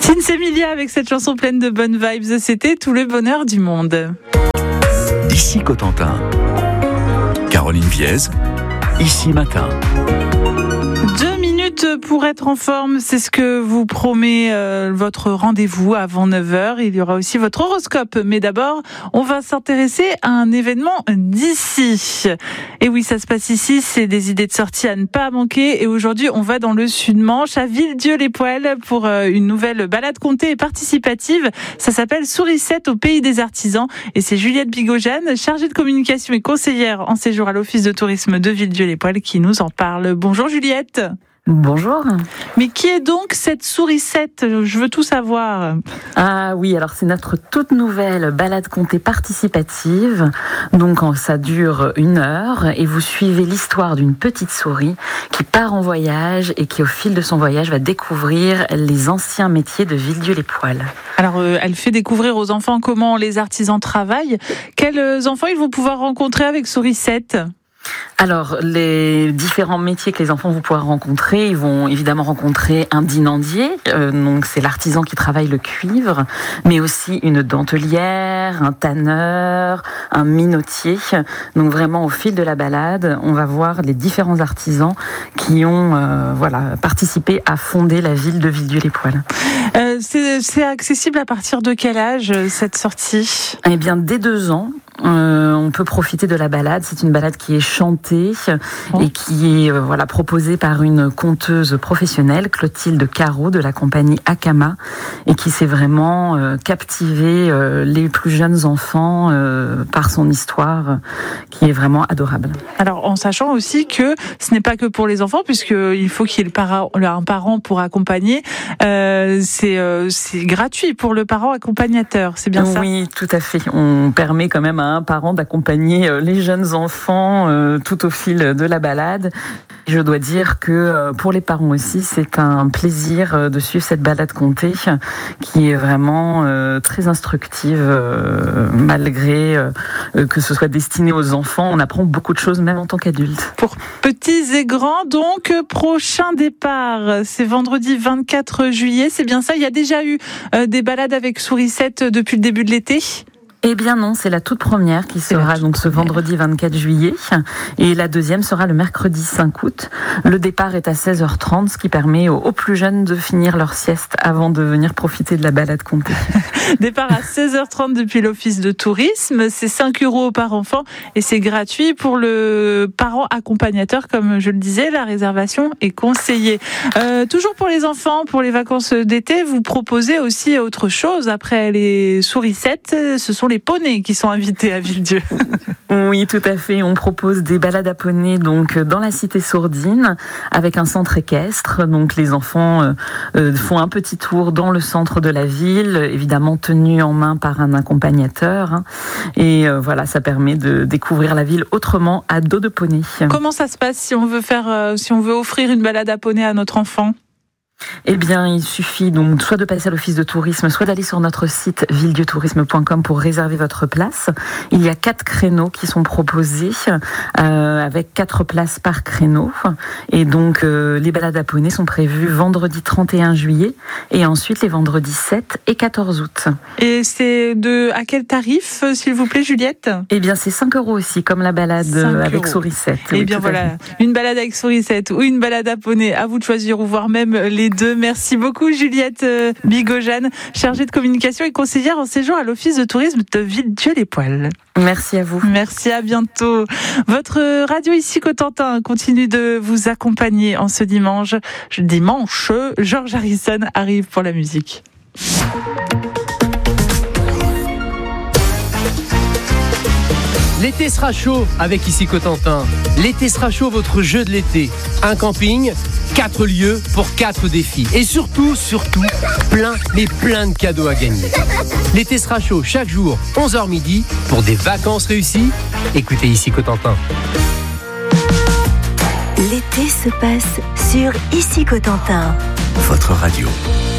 Emilia avec cette chanson pleine de bonnes vibes, c'était tout le bonheur du monde. Ici Cotentin. Caroline Viez, Ici Matin. 2 minutes pour être en forme, c'est ce que vous promet votre rendez-vous avant 9h. Il y aura aussi votre horoscope. Mais d'abord, on va s'intéresser à un événement d'ici. Et oui, ça se passe ici, c'est des idées de sortie à ne pas manquer. Et aujourd'hui, on va dans le Sud-Manche, à Villedieu-les-Poêles, pour une nouvelle balade comptée et participative. Ça s'appelle Sourisette au pays des artisans. Et c'est Juliette Bigojane, chargée de communication et conseillère en séjour à l'Office de tourisme de Villedieu-les-Poêles, qui nous en parle. Bonjour Juliette. Bonjour. Mais qui est donc cette Sourisette ? Je veux tout savoir. Ah oui, alors c'est notre toute nouvelle balade comptée participative. Donc ça dure 1 heure et vous suivez l'histoire d'une petite souris qui part en voyage et qui au fil de son voyage va découvrir les anciens métiers de Villedieu-les-Poêles. Alors elle fait découvrir aux enfants comment les artisans travaillent. Quels enfants ils vont pouvoir rencontrer avec Sourisette ? Alors, les différents métiers que les enfants vont pouvoir rencontrer, ils vont évidemment rencontrer un dinandier, donc c'est l'artisan qui travaille le cuivre, mais aussi une dentelière, un tanneur, un minotier. Donc vraiment, au fil de la balade, on va voir les différents artisans qui ont participé à fonder la ville de Villedieu-les-Poêles. C'est accessible à partir de quel âge, cette sortie ? Eh bien, dès 2 ans. On peut profiter de la balade. C'est une balade qui est chantée et qui est proposée par une conteuse professionnelle, Clotilde Caro de la compagnie Akama, et qui s'est vraiment captivé les plus jeunes enfants par son histoire qui est vraiment adorable. Alors en sachant aussi que ce n'est pas que pour les enfants, puisqu'il faut qu'il y ait un parent pour accompagner, c'est gratuit pour le parent accompagnateur, c'est bien ça ? Oui, tout à fait. On permet quand même à un parent d'accompagner les jeunes enfants tout au fil de la balade. Je dois dire que pour les parents aussi, c'est un plaisir de suivre cette balade comptée qui est vraiment très instructive, malgré que ce soit destiné aux enfants. On apprend beaucoup de choses, même en tant qu'adulte. Pour petits et grands, donc, prochain départ, c'est vendredi 24 juillet, c'est bien ça ? Il y a déjà eu des balades avec Sourisette depuis le début de l'été ? Eh bien non, c'est la toute première qui sera donc ce vendredi 24 juillet et la deuxième sera le mercredi 5 août. Le départ est à 16h30, ce qui permet aux plus jeunes de finir leur sieste avant de venir profiter de la balade comptée. Départ à 16h30 depuis l'Office de tourisme, c'est 5 € par enfant et c'est gratuit pour le parent accompagnateur, comme je le disais, la réservation est conseillée. Toujours pour les enfants, pour les vacances d'été, vous proposez aussi autre chose après les Sourisettes, ce sont les poneys qui sont invités à Villedieu. Oui, tout à fait. On propose des balades à poneys donc dans la cité Sourdine avec un centre équestre. Donc les enfants font un petit tour dans le centre de la ville, évidemment tenu en main par un accompagnateur. Et ça permet de découvrir la ville autrement à dos de poney. Comment ça se passe si on veut offrir une balade à poney à notre enfant ? Eh bien, il suffit donc soit de passer à l'office de tourisme, soit d'aller sur notre site villedieu-tourisme.com pour réserver votre place. Il y a 4 créneaux qui sont proposés, avec 4 places par créneau. Et donc, les balades à poney sont prévues vendredi 31 juillet et ensuite les vendredis 7 et 14 août. Et c'est à quel tarif, s'il vous plaît, Juliette ? Eh bien, c'est 5 € aussi, comme la balade avec Sourisette. Eh bien, une balade avec Sourisette ou une balade à poney, à vous de choisir, ou voire même les deux. Merci beaucoup Juliette Bigojane, chargée de communication et conseillère en séjour à l'Office de tourisme de Villedieu-les-Poêles. Merci à vous. Merci, à bientôt. Votre radio ici Cotentin continue de vous accompagner en ce dimanche. George Harrison arrive pour la musique. L'été sera chaud avec Ici Cotentin. L'été sera chaud, votre jeu de l'été. Un camping, 4 lieux pour 4 défis. Et surtout, plein de cadeaux à gagner. L'été sera chaud chaque jour, 11h midi, pour des vacances réussies. Écoutez Ici Cotentin. L'été se passe sur Ici Cotentin. Votre radio.